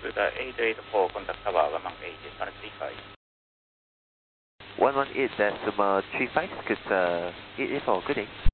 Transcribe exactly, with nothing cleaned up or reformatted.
eight eight four, contact tower, one one eight, one three five. one one eight decimal three five, good, uh, eight eight four, good day.